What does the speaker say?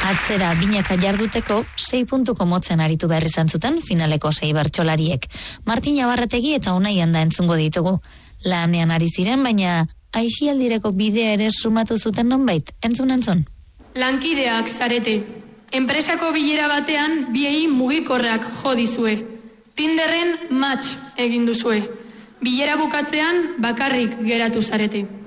Atzera binaka jarduteko 6 puntuko motzen aritu behar izan zuten finaleko 6 bertsolariek. Martin Abarretegi eta Unai Anda entzungo ditugu. Lanean ari ziren, baina aisialdireko bidea ere sumatu zuten nonbait. Entzun. Lankideak zarete. Enpresako bilera batean biei mugikorrak jo dizue. Tinderren match egin duzue. Bilera bukatzean bakarrik geratu zarete.